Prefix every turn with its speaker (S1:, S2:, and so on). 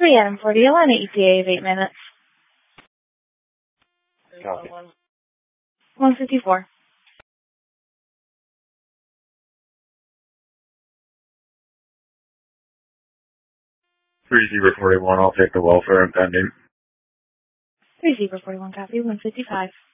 S1: 3 Adam 40 Atlanta ETA of 8 minutes.
S2: Copy.
S1: 154.
S2: 3041, I'll take the welfare and pending.
S1: 3041 copy, 155.